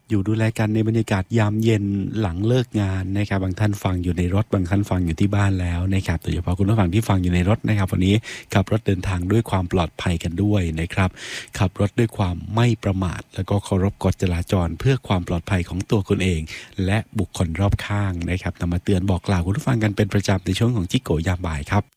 อยู่ดูแลกันในบรรยากาศยามเย็นหลังเลิกงานนะครับบางท่านฟังอยู่ในรถบางท่านฟังอยู่ที่บ้านแล้วนะครับโดยเฉพาะคุณผู้ฟังที่ฟังอยู่ในรถนะครับวันนี้ขับรถเดินทางด้วยความปลอดภัยกันด้วยนะครับขับรถด้วยความไม่ประมาทแล้วก็เคารพกฎจราจรเพื่อความปลอดภัยของตัวคุณเองและบุคคลรอบข้างนะครับนำมาเตือนบอกกล่าวคุณผู้ฟังกันเป็นประจำในช่วงของจิโกยามบ่ายครับ